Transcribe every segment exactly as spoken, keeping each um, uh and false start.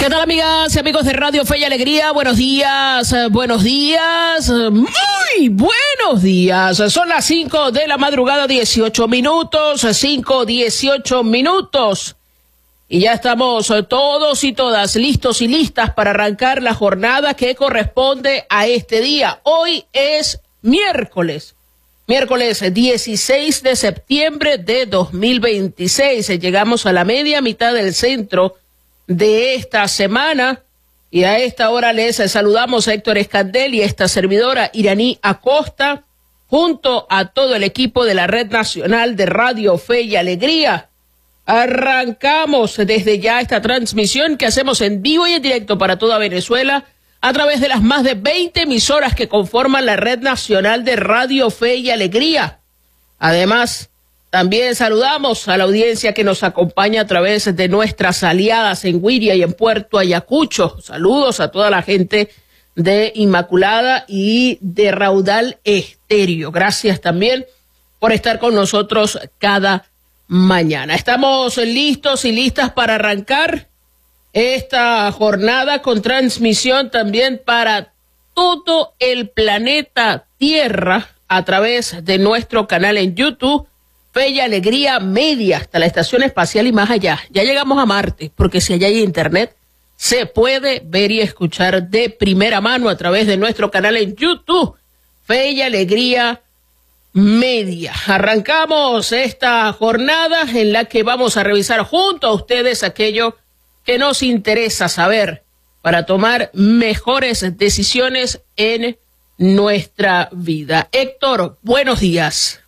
¿Qué tal, amigas y amigos de Radio Fe y Alegría? Buenos días, eh, buenos días, eh, muy buenos días. Son las cinco de la madrugada, dieciocho minutos, cinco, dieciocho minutos. Y ya estamos eh, todos y todas listos y listas para arrancar la jornada que corresponde a este día. Hoy es miércoles, miércoles dieciséis de septiembre de dos mil veintiséis. Llegamos a la media mitad del centro de esta semana y a esta hora les saludamos a Héctor Escandel y a esta servidora Iraní Acosta junto a todo el equipo de la Red Nacional de Radio Fe y Alegría. Arrancamos desde ya esta transmisión que hacemos en vivo y en directo para toda Venezuela a través de las más de veinte emisoras que conforman la Red Nacional de Radio Fe y Alegría. Además, también saludamos a la audiencia que nos acompaña a través de nuestras aliadas en Güiria y en Puerto Ayacucho. Saludos a toda la gente de Inmaculada y de Raudal Estéreo. Gracias también por estar con nosotros cada mañana. Estamos listos y listas para arrancar esta jornada con transmisión también para todo el planeta Tierra a través de nuestro canal en YouTube, Fe y Alegría Media, hasta la Estación Espacial y más allá. Ya llegamos a Marte, porque si allá hay internet, se puede ver y escuchar de primera mano a través de nuestro canal en YouTube, Fe y Alegría Media. Arrancamos esta jornada en la que vamos a revisar junto a ustedes aquello que nos interesa saber para tomar mejores decisiones en nuestra vida. Héctor, buenos días.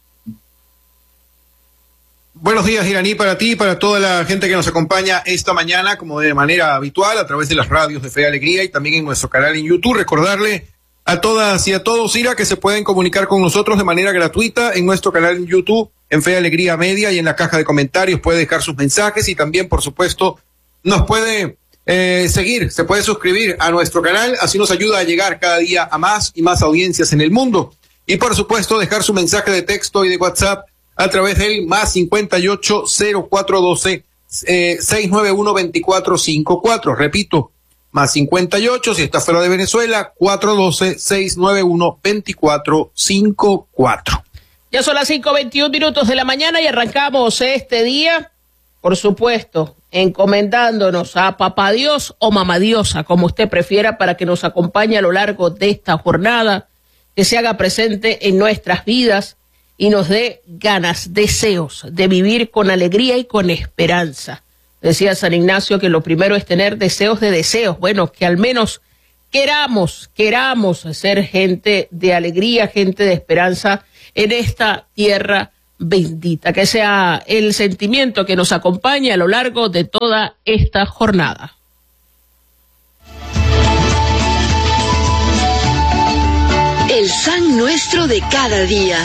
Buenos días, Iraní, para ti y para toda la gente que nos acompaña esta mañana, como de manera habitual, a través de las radios de Fe y Alegría y también en nuestro canal en YouTube. Recordarle a todas y a todos, Ira, que se pueden comunicar con nosotros de manera gratuita en nuestro canal en YouTube, en Fe y Alegría Media, y en la caja de comentarios puede dejar sus mensajes y también, por supuesto, nos puede eh, seguir, se puede suscribir a nuestro canal, así nos ayuda a llegar cada día a más y más audiencias en el mundo. Y, por supuesto, dejar su mensaje de texto y de WhatsApp a través del más cincuenta y ocho, cero cuatro doce, eh, seiscientos noventa y uno, veinticuatro cincuenta y cuatro. Repito, más cincuenta y ocho, si está fuera de Venezuela, cuatro uno dos, seis nueve uno, veinticuatro cincuenta y cuatro. Ya son las cinco veintiún minutos de la mañana y arrancamos este día, por supuesto, encomendándonos a Papá Dios o Mamá Diosa, como usted prefiera, para que nos acompañe a lo largo de esta jornada, que se haga presente en nuestras vidas y nos dé ganas, deseos de vivir con alegría y con esperanza. Decía San Ignacio que lo primero es tener deseos de deseos. Bueno, que al menos queramos, queramos ser gente de alegría, gente de esperanza en esta tierra bendita. Que sea el sentimiento que nos acompañe a lo largo de toda esta jornada. El San Nuestro de cada día.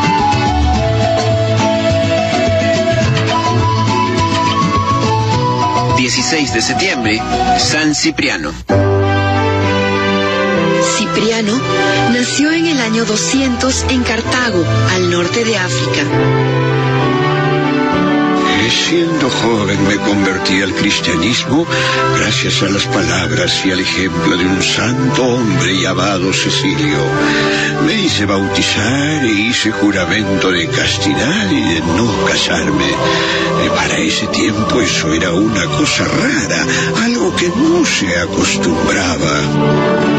dieciséis de septiembre, San Cipriano. Cipriano nació en el año doscientos en Cartago, al norte de África. Siendo joven me convertí al cristianismo gracias a las palabras y al ejemplo de un santo hombre llamado Cecilio. Me hice bautizar e hice juramento de castidad y de no casarme. Para ese tiempo eso era una cosa rara, algo que no se acostumbraba.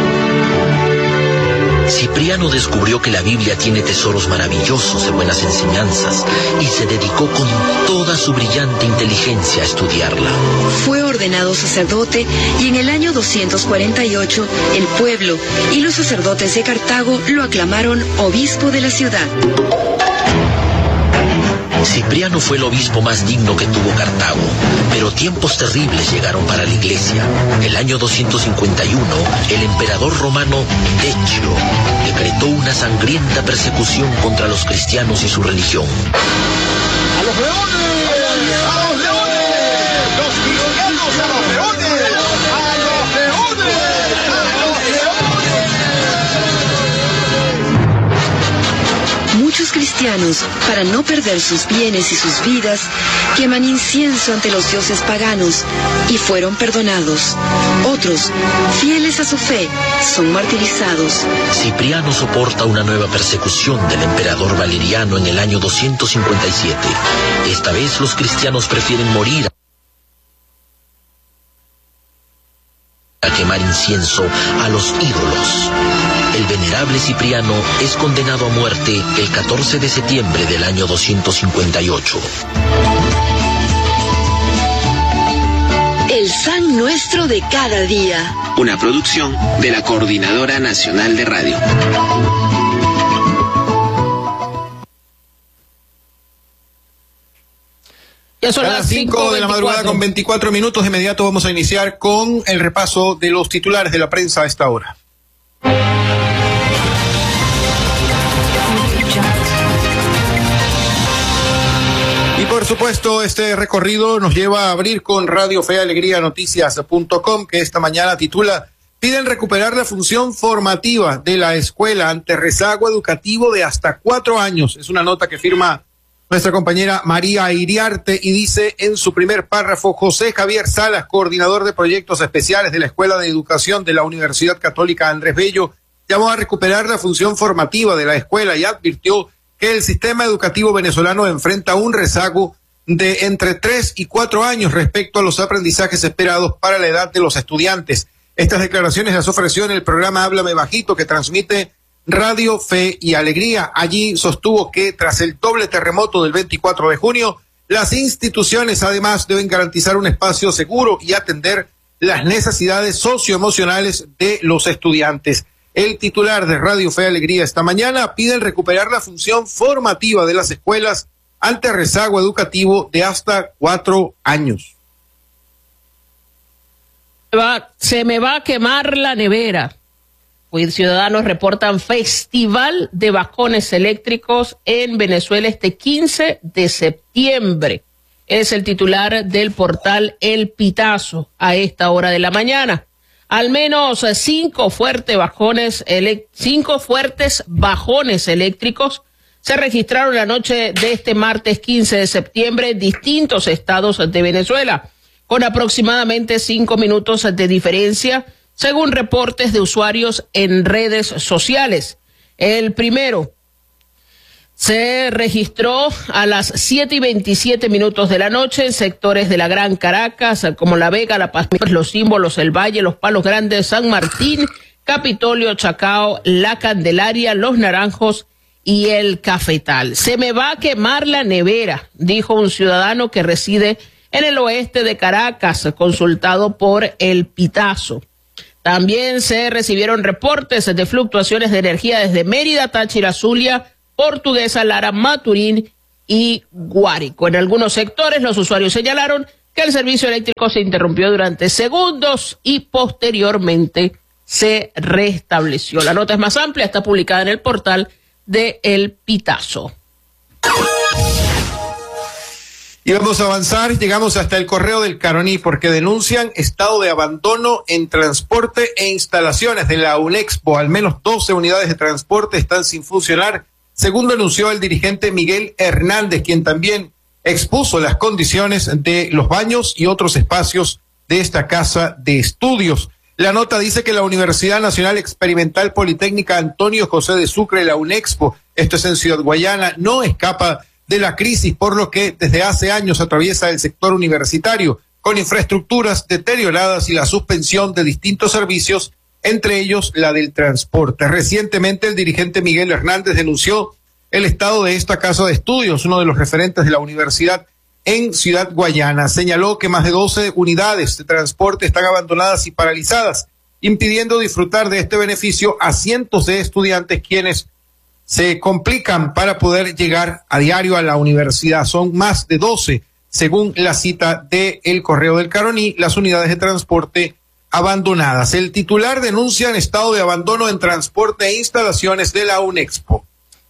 Cipriano descubrió que la Biblia tiene tesoros maravillosos de buenas enseñanzas y se dedicó con toda su brillante inteligencia a estudiarla. Fue ordenado sacerdote y en el año doscientos cuarenta y ocho el pueblo y los sacerdotes de Cartago lo aclamaron obispo de la ciudad. Cipriano fue el obispo más digno que tuvo Cartago, pero tiempos terribles llegaron para la iglesia. El año doscientos cincuenta y uno, el emperador romano Decio decretó una sangrienta persecución contra los cristianos y su religión. ¡A los leones! ¡A los leones! ¡Los cristianos a los leones! ¡A los leones! ¡A los leones! Muchos cristianos cristianos, para no perder sus bienes y sus vidas, queman incienso ante los dioses paganos y fueron perdonados. Otros, fieles a su fe, son martirizados. Cipriano soporta una nueva persecución del emperador Valeriano en el año doscientos cincuenta y siete. Esta vez los cristianos prefieren morir a quemar incienso a los ídolos. El venerable Cipriano es condenado a muerte el catorce de septiembre del año doscientos cincuenta y ocho. El San Nuestro de cada día. Una producción de la Coordinadora Nacional de Radio. Ya son a las cinco de la madrugada con veinticuatro minutos. De inmediato vamos a iniciar con el repaso de los titulares de la prensa a esta hora. Y por supuesto, este recorrido nos lleva a abrir con Radio Fe y Alegría Noticias punto com, que esta mañana titula: piden recuperar la función formativa de la escuela ante rezago educativo de hasta cuatro años. Es una nota que firma nuestra compañera María Iriarte y dice en su primer párrafo: José Javier Salas, coordinador de proyectos especiales de la Escuela de Educación de la Universidad Católica Andrés Bello, llamó a recuperar la función formativa de la escuela y advirtió que el sistema educativo venezolano enfrenta un rezago de entre tres y cuatro años respecto a los aprendizajes esperados para la edad de los estudiantes. Estas declaraciones las ofreció en el programa Háblame Bajito, que transmite Radio Fe y Alegría. Allí sostuvo que tras el doble terremoto del veinticuatro de junio, las instituciones además deben garantizar un espacio seguro y atender las necesidades socioemocionales de los estudiantes. El titular de Radio Fe y Alegría esta mañana pide recuperar la función formativa de las escuelas ante rezago educativo de hasta cuatro años. Se me va a quemar la nevera. Pues ciudadanos reportan festival de bajones eléctricos en Venezuela este quince de septiembre. Es el titular del portal El Pitazo a esta hora de la mañana. Al menos cinco fuertes bajones, ele- cinco fuertes bajones eléctricos se registraron la noche de este martes quince de septiembre en distintos estados de Venezuela, con aproximadamente cinco minutos de diferencia, según reportes de usuarios en redes sociales. El primero se registró a las siete y veintisiete minutos de la noche en sectores de la Gran Caracas, como La Vega, La Paz, Los Símbolos, El Valle, Los Palos Grandes, San Martín, Capitolio, Chacao, La Candelaria, Los Naranjos y El Cafetal. Se me va a quemar la nevera, dijo un ciudadano que reside en el oeste de Caracas, consultado por El Pitazo. También se recibieron reportes de fluctuaciones de energía desde Mérida, Táchira, Zulia, Portuguesa, Lara, Maturín y Guárico. En algunos sectores los usuarios señalaron que el servicio eléctrico se interrumpió durante segundos y posteriormente se restableció. La nota es más amplia, está publicada en el portal de El Pitazo. Y vamos a avanzar, llegamos hasta el Correo del Caroní, porque denuncian estado de abandono en transporte e instalaciones de la UNEXPO. Al menos doce unidades de transporte están sin funcionar, según denunció el dirigente Miguel Hernández, quien también expuso las condiciones de los baños y otros espacios de esta casa de estudios. La nota dice que la Universidad Nacional Experimental Politécnica Antonio José de Sucre, la UNEXPO, esto es en Ciudad Guayana, no escapa de la crisis, por lo que desde hace años atraviesa el sector universitario, con infraestructuras deterioradas y la suspensión de distintos servicios, entre ellos la del transporte. Recientemente el dirigente Miguel Hernández denunció el estado de esta casa de estudios, uno de los referentes de la universidad en Ciudad Guayana. Señaló que más de doce unidades de transporte están abandonadas y paralizadas, impidiendo disfrutar de este beneficio a cientos de estudiantes quienes se complican para poder llegar a diario a la universidad. Son más de doce, según la cita de El Correo del Caroní, las unidades de transporte abandonadas. El titular denuncia en estado de abandono en transporte e instalaciones de la UNEXPO.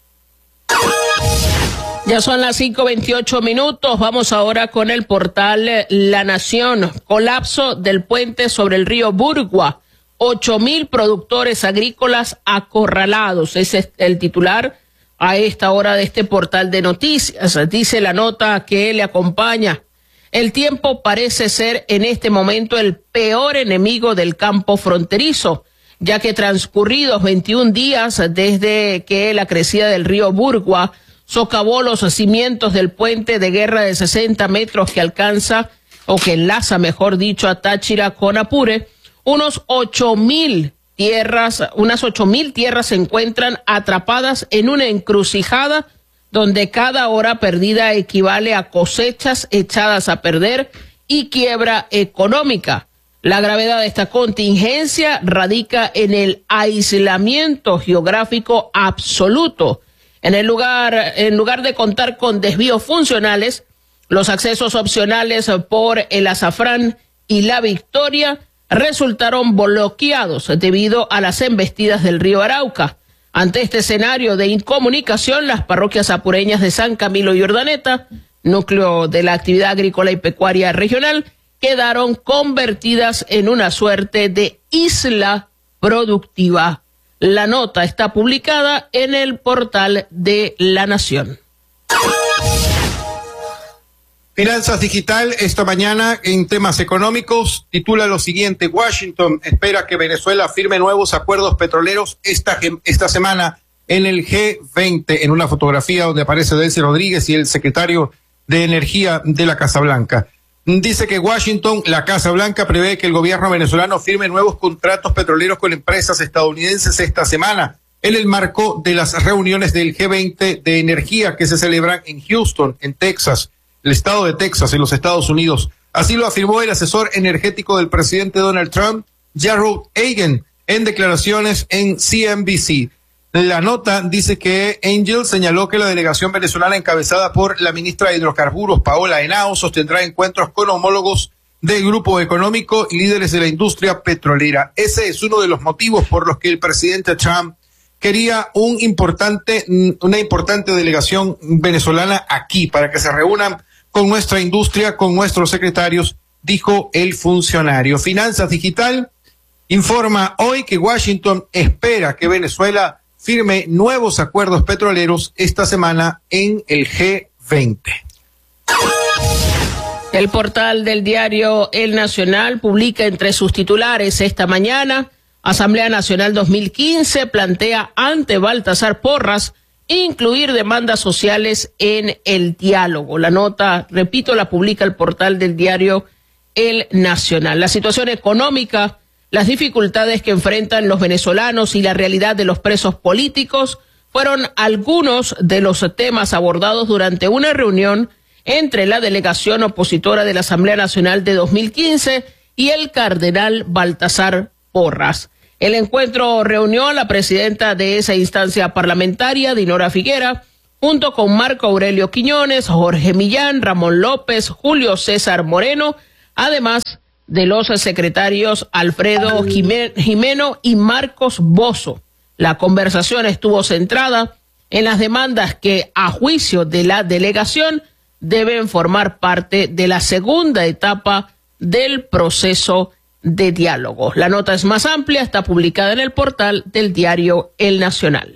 Ya son las cinco veintiocho minutos. Vamos ahora con el portal La Nación. Colapso del puente sobre el río Burgua. Ocho mil productores agrícolas acorralados. Ese es el titular a esta hora de este portal de noticias. Dice la nota que le acompaña: el tiempo parece ser en este momento el peor enemigo del campo fronterizo, ya que transcurridos veintiún días desde que la crecida del río Burgua socavó los cimientos del puente de guerra de sesenta metros que alcanza, o que enlaza, mejor dicho, a Táchira con Apure, unos ocho mil tierras, unas ocho mil tierras se encuentran atrapadas en una encrucijada donde cada hora perdida equivale a cosechas echadas a perder y quiebra económica. La gravedad de esta contingencia radica en el aislamiento geográfico absoluto. En el lugar, en lugar de contar con desvíos funcionales, los accesos opcionales por el Azafrán y la Victoria resultaron bloqueados debido a las embestidas del río Arauca. Ante este escenario de incomunicación, las parroquias apureñas de San Camilo y Urdaneta, núcleo de la actividad agrícola y pecuaria regional, quedaron convertidas en una suerte de isla productiva. La nota está publicada en el portal de La Nación. Finanzas Digital, esta mañana en temas económicos, titula lo siguiente: Washington espera que Venezuela firme nuevos acuerdos petroleros esta, esta semana en el G veinte, en una fotografía donde aparece Delcy Rodríguez y el secretario de Energía de la Casa Blanca. Dice que Washington, la Casa Blanca, prevé que el gobierno venezolano firme nuevos contratos petroleros con empresas estadounidenses esta semana, en el marco de las reuniones del G veinte de energía que se celebran en Houston, en Texas, el estado de Texas, en los Estados Unidos. Así lo afirmó el asesor energético del presidente Donald Trump, Jarrod Hagan, en declaraciones en C N B C. La nota dice que Angel señaló que la delegación venezolana encabezada por la ministra de Hidrocarburos, Paola Henao, sostendrá encuentros con homólogos del grupo económico y líderes de la industria petrolera. Ese es uno de los motivos por los que el presidente Trump quería un importante, una importante delegación venezolana aquí, para que se reúnan con nuestra industria, con nuestros secretarios, dijo el funcionario. Finanzas Digital informa hoy que Washington espera que Venezuela firme nuevos acuerdos petroleros esta semana en el G veinte. El portal del diario El Nacional publica entre sus titulares esta mañana: Asamblea Nacional dos mil quince plantea ante Baltasar Porras incluir demandas sociales en el diálogo. La nota, repito, la publica el portal del diario El Nacional. La situación económica, las dificultades que enfrentan los venezolanos y la realidad de los presos políticos fueron algunos de los temas abordados durante una reunión entre la delegación opositora de la Asamblea Nacional de dos mil quince y el cardenal Baltasar Porras. El encuentro reunió a la presidenta de esa instancia parlamentaria, Dinora Figuera, junto con Marco Aurelio Quiñones, Jorge Millán, Ramón López, Julio César Moreno, además de los secretarios Alfredo Jimeno y Marcos Bozo. La conversación estuvo centrada en las demandas que, a juicio de la delegación, deben formar parte de la segunda etapa del proceso de diálogo. La nota es más amplia, está publicada en el portal del diario El Nacional.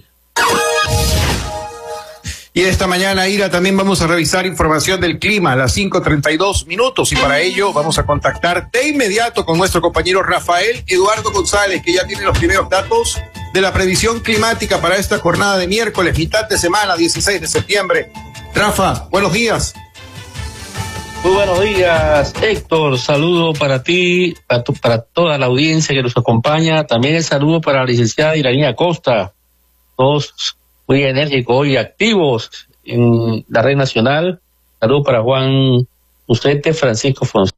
Y esta mañana, Ira, también vamos a revisar información del clima a las cinco treinta y dos minutos, y para ello vamos a contactar de inmediato con nuestro compañero Rafael Eduardo González, que ya tiene los primeros datos de la previsión climática para esta jornada de miércoles, mitad de semana, dieciséis de septiembre. Rafa, buenos días. Muy buenos días, Héctor. Saludo para ti, para, tu, para toda la audiencia que nos acompaña. También el saludo para la licenciada Iranía Costa, todos muy enérgicos y activos en la red nacional. Saludo para Juan Ucete, Francisco Fonseca.